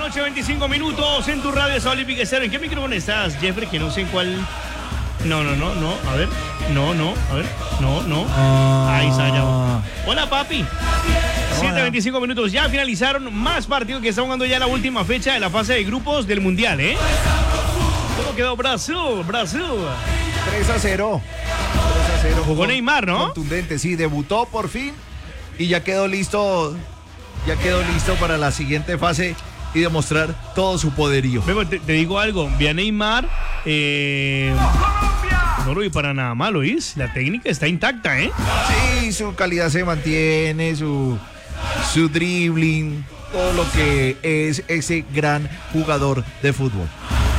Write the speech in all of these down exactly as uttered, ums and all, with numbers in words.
noche, veinticinco minutos en tu radio esa Olímpica Estéreo. ¿En qué micrófono estás, Jeffrey? Que no sé en cuál. No, no, no, no. A ver. No, no. A ver. No, no. Ah. Ahí está ya. Hola, papi. siete veinticinco minutos. Ya finalizaron más partidos que están jugando ya la última fecha de la fase de grupos del Mundial, ¿eh? ¿Cómo quedó Brasil? Brasil. tres a cero. tres a cero. Jugó Neymar, ¿no? Contundente, sí. Debutó por fin y ya quedó listo. Ya quedó listo para la siguiente fase y demostrar todo su poderío. Te, te digo algo, vi a Neymar, eh, no lo vi para nada malo, ¿is? La técnica está intacta, ¿eh? Sí, su calidad se mantiene, su, su dribbling, todo lo que es ese gran jugador de fútbol.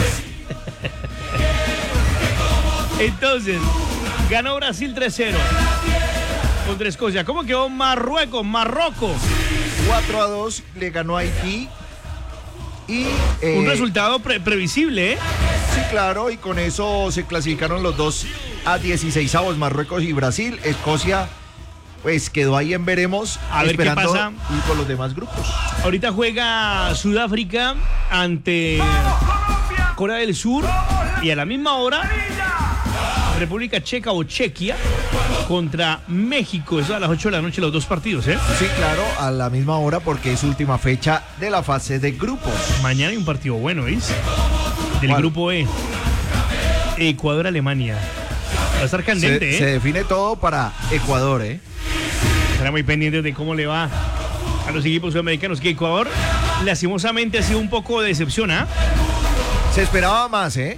Entonces, ganó Brasil tres cero contra Escocia. ¿Cómo quedó Marruecos? Marruecos. cuatro a dos le ganó a Haití. Y, eh, un resultado pre previsible, ¿eh? Sí, claro, y con eso se clasificaron los dos a dieciseisavos, Marruecos y Brasil. Escocia, pues quedó ahí en veremos, a ver esperando qué pasa ir con los demás grupos. Ahorita juega Sudáfrica ante Corea del Sur y a la misma hora República Checa o Chequia contra México. Eso a las ocho de la noche los dos partidos, ¿eh? Sí, claro, a la misma hora porque es última fecha de la fase de grupos. Mañana hay un partido bueno, ¿veis? Del ¿Cuál? grupo E. Ecuador-Alemania. Va a estar candente, se, ¿eh? Se define todo para Ecuador, ¿eh? Estará muy pendiente de cómo le va a los equipos sudamericanos. Que Ecuador, lastimosamente, ha sido un poco de decepción, ¿ah? ¿eh? Se esperaba más, ¿eh?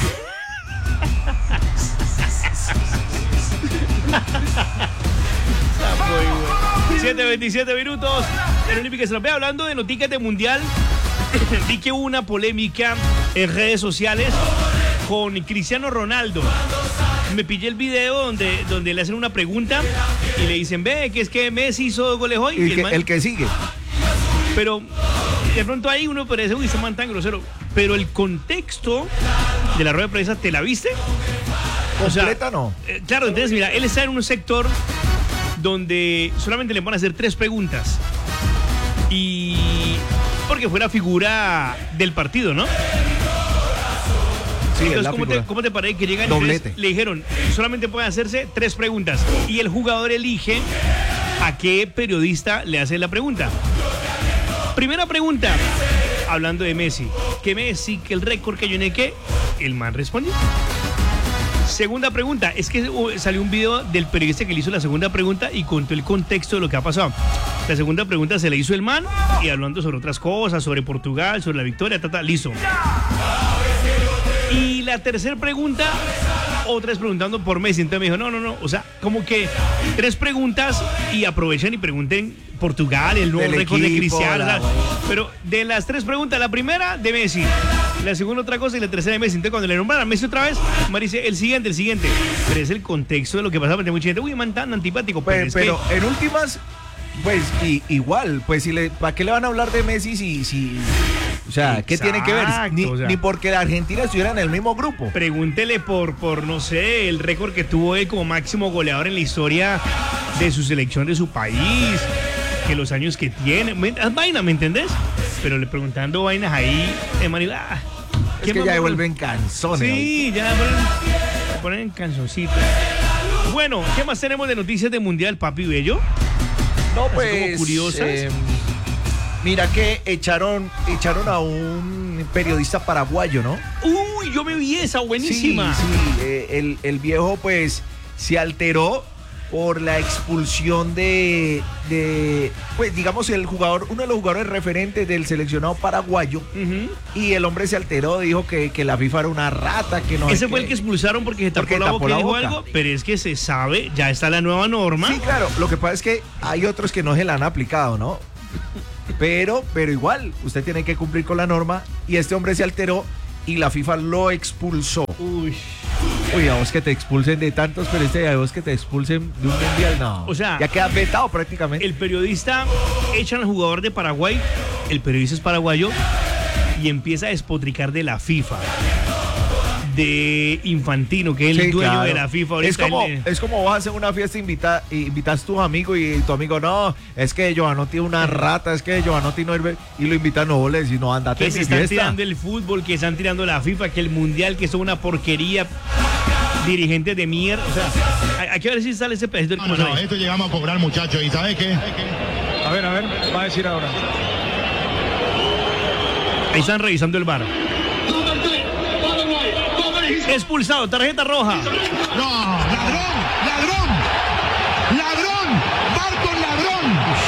siete veintisiete minutos en Olímpica Estéreo. Hablando de noticias de Mundial, vi que hubo una polémica en redes sociales con Cristiano Ronaldo. Me pillé el video donde, donde le hacen una pregunta y le dicen, ve, que es que Messi hizo dos goles hoy. El, y el, que, man, el que sigue. Pero de pronto ahí uno parece, uy, ese man tan grosero. Pero el contexto de la rueda de prensa, ¿te la viste? Completa, o sea, no. Eh, claro, entonces mira, él está en un sector donde solamente le van a hacer tres preguntas. Y porque fue la figura del partido, ¿no? Sí, entonces, ¿cómo te, ¿cómo te parece que llegan y tres, le dijeron, solamente pueden hacerse tres preguntas? Y el jugador elige a qué periodista le hace la pregunta. Primera pregunta, hablando de Messi. Que Messi, que el récord que yo ne que, el man respondió. Segunda pregunta, es que salió un video del periodista que le hizo la segunda pregunta y contó el contexto de lo que ha pasado. La segunda pregunta se le hizo el man y hablando sobre otras cosas, sobre Portugal, sobre la victoria, tata, listo. Y la tercera pregunta, otra es preguntando por Messi. Entonces me dijo, no, no, no, o sea, como que tres preguntas y aprovechen y pregunten Portugal, el nuevo récord de Cristiano. La... Pero de las tres preguntas, la primera de Messi, la segunda otra cosa y la tercera de Messi. Entonces cuando le nombraron a Messi otra vez, Mar dice, el siguiente, el siguiente. Pero es el contexto de lo que pasaba entre mucha gente. Uy, man, tan antipático. Pero, pero, es pero que... en últimas, pues y, igual, pues si le, ¿para qué le van a hablar de Messi si... si o sea, Exacto, ¿qué tiene que ver? Ni, o sea, ni porque la Argentina estuviera en el mismo grupo. Pregúntele por, por, no sé, el récord que tuvo él como máximo goleador en la historia de su selección, de su país, que los años que tiene. Es vaina, ¿me entendés? Pero le preguntando vainas ahí, de manera... Ah, es que ya vuelven canzones. Sí, ahí. ya ponen, ponen canzoncitos. Bueno, ¿qué más tenemos de noticias de Mundial, papi bello? No, así pues... como curiosas. Eh, mira que echaron, echaron a un periodista paraguayo, ¿no? Uy, yo me vi esa, buenísima. Sí, sí, eh, el, el viejo pues se alteró por la expulsión de, de, pues digamos, el jugador, uno de los jugadores referentes del seleccionado paraguayo, uh-huh. Y el hombre se alteró, dijo que, que la FIFA era una rata, que no... Ese que, fue el que expulsaron porque se tapó, porque la, tapó boca la boca y dijo algo, pero es que se sabe, ya está la nueva norma. Sí, claro, lo que pasa es que hay otros que no se la han aplicado, ¿no? Pero, pero igual, usted tiene que cumplir con la norma y este hombre se alteró y la FIFA lo expulsó. Uy. Uy, a vos que te expulsen de tantos, pero este a vos que te expulsen de un mundial, no. O sea, ya queda vetado prácticamente. El periodista echan al jugador de Paraguay, el periodista es paraguayo y empieza a despotricar de la FIFA, de Infantino, que es el Sí, dueño claro. de la FIFA ahorita. Es como, Él, eh, es como vas a hacer una fiesta, invita, y invitas a tu amigo y tu amigo, no, es que Giovanotti es una rata, es que Giovanotti no sirve, y lo invitan, no, le decís, no, andate que en se mi están fiesta. tirando el fútbol, que están tirando la FIFA, que el mundial, que son una porquería, dirigentes de mierda. O sea, hay, hay que ver si sale ese pedacito del No, no, no, esto llegamos a cobrar, muchachos, ¿y sabes qué? A ver, a ver, va a decir ahora. Ahí están revisando el V A R. Expulsado, tarjeta roja. No, ladrón, ladrón, ladrón, Barco ladrón.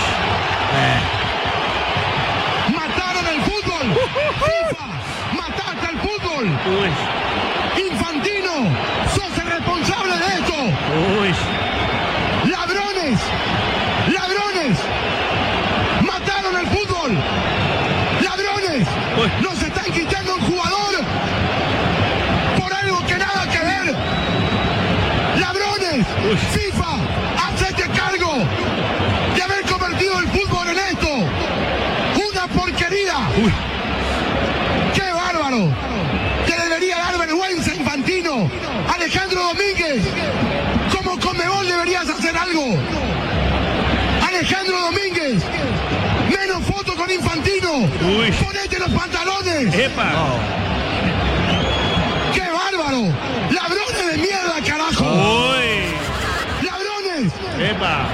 Mataron el fútbol. FIFA, mataste al fútbol. Uy, Infantino, sos el responsable de esto. uy. Ladrones, ladrones, mataron el fútbol. Ladrones, Uy. nos están quitando un jugador por algo que nada que ver. Ladrones, Uy. FIFA, hacete cargo de haber convertido el fútbol en esto. Una porquería. Uy. ¡Qué bárbaro! Que debería dar vergüenza, Infantino. Alejandro Domínguez, como Conmebol deberías hacer algo. Alejandro Domínguez, menos fotos con Infantino. Uy. Ponete los pantalones. Epa. ¡Qué bárbaro! ¡Ladrones de mierda, carajo! Uy. ¡Ladrones! Epa.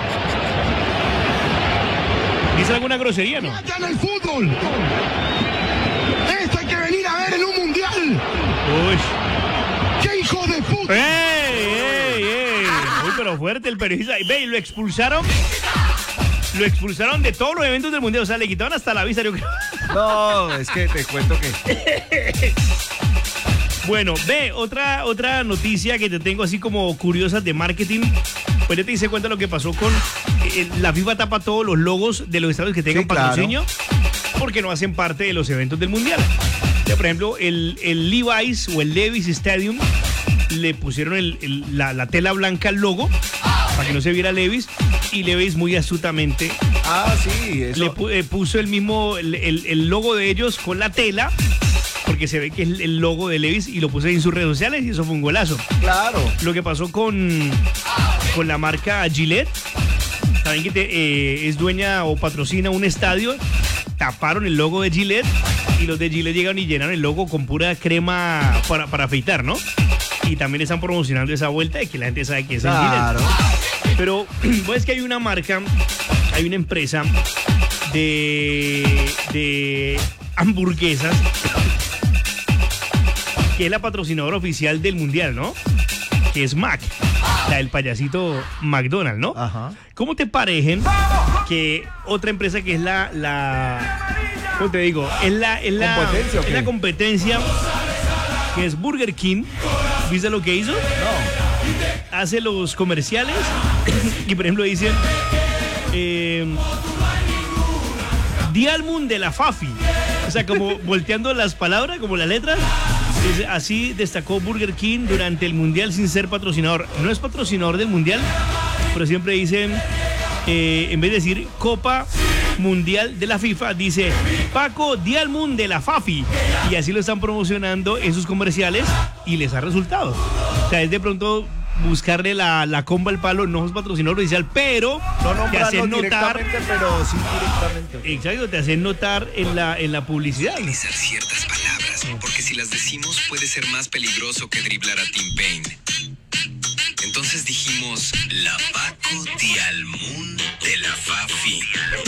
¿Dice alguna grosería, no? ¡Matan el fútbol! Esto hay que venir a ver en un mundial. Uy. ¡Qué hijo de puta! ¡Ey, ey, ey! Uy, pero fuerte el periodista. Ve, y lo expulsaron. Lo expulsaron de todos los eventos del mundial. O sea, le quitaron hasta la visa, yo creo. No, es que te cuento que... Bueno, ve, otra, otra noticia que te tengo así como curiosas de marketing. Pues ya te hice cuenta lo que pasó con... eh, la FIFA tapa todos los logos de los estadios que tengan Sí, claro. patrocinio porque no hacen parte de los eventos del mundial. Ya, por ejemplo, el, el Levi's o el Levi's Stadium le pusieron el- el- la, la tela blanca al logo para que no se viera Levi's, y Levi's muy astutamente Ah, sí, eso... le pu- eh, puso el mismo el, el- el logo de ellos con la tela, porque se ve que es el logo de Levi's, y lo puse en sus redes sociales y eso fue un golazo. Claro. Lo que pasó con, con la marca Gillette, saben que te- eh, es dueña o patrocina un estadio, taparon el logo de Gillette y los de Gillette llegaron y llenaron el logo con pura crema para, para afeitar, ¿no? Y también están promocionando esa vuelta de que la gente sabe que es el Claro. Gillette. Pero pues que hay una marca, hay una empresa de, de hamburguesas que es la patrocinadora oficial del mundial, ¿no? Que es Mac, la del payasito McDonald's, ¿no? Ajá. ¿Cómo te parecen que otra empresa que es la, la ¿cómo te digo? Es la, es la, ¿Competencia o es qué? la competencia, que es Burger King? ¿Viste lo que hizo? No. Hace los comerciales y por ejemplo dicen eh, Dialmun de la Fafi, o sea, como volteando las palabras, como las letras. Dice, así destacó Burger King durante el mundial sin ser patrocinador. No es patrocinador del mundial, pero siempre dicen, eh, en vez de decir Copa Mundial de la FIFA, dice Paco Dialmun de la Fafi, y así lo están promocionando en sus comerciales y les ha resultado. O sea, es de pronto buscarle la, la comba al palo. No es patrocinador oficial, pero No te hacen nombrarlo notar, directamente, pero sí directamente. exacto, te hacen notar en la, en la publicidad. Utilizar ciertas palabras, porque si las decimos puede ser más peligroso que driblar a Tim Payne. Entonces dijimos, la Paco Dialmun de la Fafi.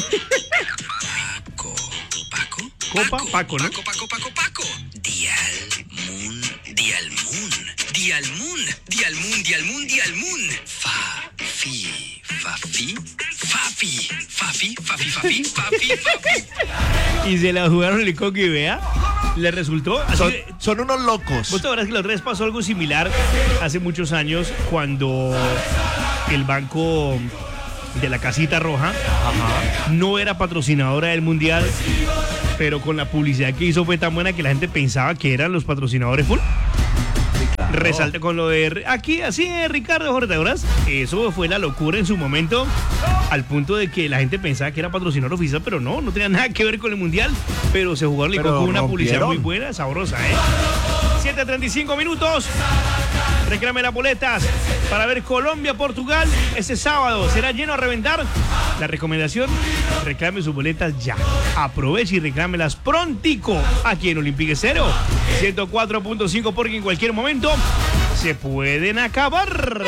Paco, Paco, Copa, Paco, ¿no? Paco, Paco, Paco, Paco. Dialmun, Dialmun, Dialmun, Dialmun, Dialmun, Dialmun. Fafi, Fafi, Fafi, Fafi, Fafi, Fafi, Fafi, Fafi. Y se la jugaron el coco y vea, le resultó. Así Son, de- son unos locos. Vos te acuerdas que la otra vez pasó algo similar hace muchos años cuando el banco de la Casita Roja no era patrocinadora del mundial, pero con la publicidad que hizo fue tan buena que la gente pensaba que eran los patrocinadores full. Resalta con lo de aquí, así es, Ricardo Jorge, ¿te acuerdas? Eso fue la locura en su momento, al punto de que la gente pensaba que era patrocinador oficial, pero no, no tenía nada que ver con el mundial, pero se jugaron Pero con una publicidad rompieron. muy buena, sabrosa, ¿eh? siete treinta y cinco minutos. Reclame las boletas para ver Colombia-Portugal ese sábado. Será lleno a reventar. La recomendación, reclame sus boletas ya. Aproveche y reclámelas prontico aquí en Olympique Cero ciento cuatro punto cinco, porque en cualquier momento se pueden acabar.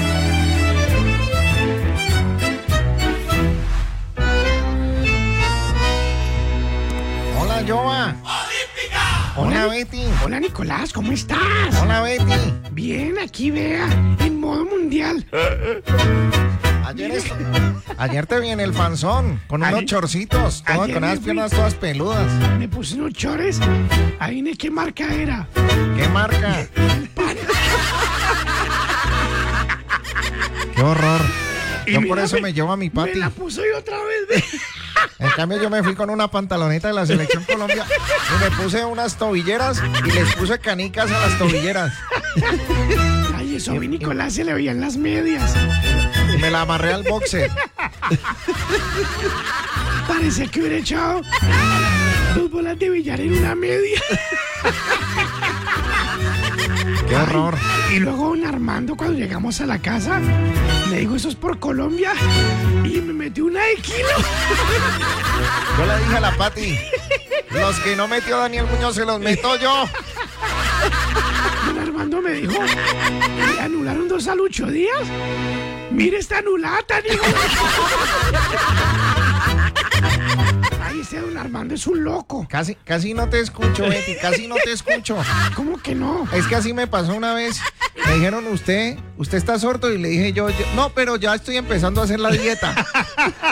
Hola, Joa. Hola, Betty. Hola, Nicolás, ¿cómo estás? Hola, Betty. Bien, aquí vea, en modo mundial. Ayer, es... Ayer te vi en el fanzón, con unos Ayer... chorcitos, todo, con unas piernas todas peludas. Me puse unos chores. Adivine qué marca era. ¿Qué marca? ¡Qué horror! Yo por eso me llevo a mi Pati. Me la puso yo otra vez. En cambio yo me fui con una pantaloneta de la Selección Colombia y me puse unas tobilleras y les puse canicas a las tobilleras. Ay, eso a mi Nicolás se le veían las medias. Y me la amarré al boxer. Parece que hubiera echado dos bolas de billar en una media. ¡Qué horror! Ay, y luego don Armando, cuando llegamos a la casa, le dijo, eso es por Colombia, y me metió una de kilo. Yo le dije a la Pati, los que no metió Daniel Muñoz se los meto yo. Don Armando me dijo, ¿le anularon dos a Lucho Díaz? Mire esta anulata, dijo. Ay, ese don Armando es un loco. Casi, casi no te escucho, Betty, casi no te escucho. ¿Cómo que no? Es que así me pasó una vez. Me dijeron, usted, usted está sordo, y le dije yo, yo no, pero ya estoy empezando a hacer la dieta.